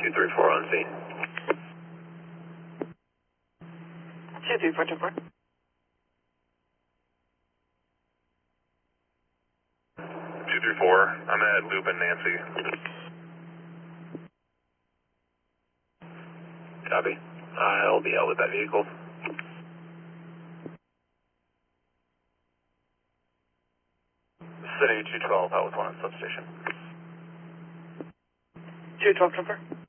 234 on scene. 23424. 234, I'm at Loop and Nancy. Copy. I'll be out with that vehicle. City 212, out with one at substation. 21224.